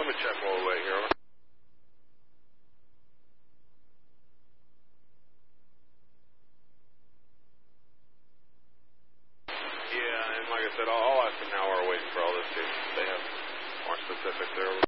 let me check while we wait here. Over. Yeah, and like I said, I'll ask them now while we're waiting for all this, see if they have more specifics there.